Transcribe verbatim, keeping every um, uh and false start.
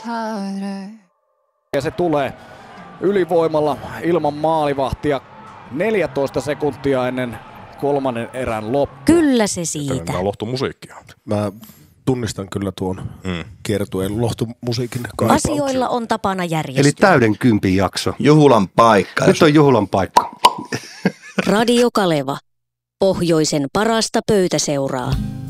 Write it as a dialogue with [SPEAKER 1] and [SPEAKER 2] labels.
[SPEAKER 1] Ja se tulee ylivoimalla ilman maalivahtia neljätoista sekuntia ennen kolmannen erän loppu.
[SPEAKER 2] Kyllä se siitä.
[SPEAKER 3] Tämä lohtumusiikkia.
[SPEAKER 4] Mä tunnistan kyllä tuon mm. kiertueen lohtumusiikin kaipauksen.
[SPEAKER 2] Asioilla on tapana järjestyä.
[SPEAKER 5] Eli täyden kympin jakso.
[SPEAKER 6] Juhulan paikka.
[SPEAKER 5] Nyt on juhulan paikka.
[SPEAKER 2] Radio Kaleva. Pohjoisen parasta pöytäseuraa.